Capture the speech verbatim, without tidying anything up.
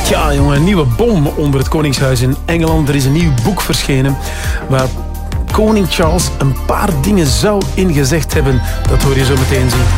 Tja, jongen, een nieuwe bom onder het Koningshuis in Engeland. Er is een nieuw boek verschenen waar koning Charles een paar dingen zou ingezegd hebben. Dat hoor je zo meteen zien.